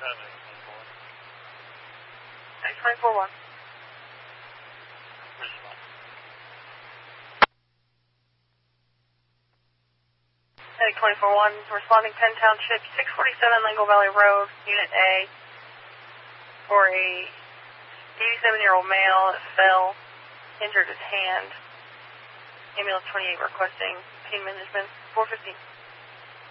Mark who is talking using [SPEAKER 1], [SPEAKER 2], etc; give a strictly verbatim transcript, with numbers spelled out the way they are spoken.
[SPEAKER 1] X twenty-four one. X twenty-four one, responding Penn Township, six forty-seven Lingle Valley Road, Unit A, for a eighty-seven-year-old male that fell, injured his hand. Ambulance twenty-eight requesting pain management, four fifteen.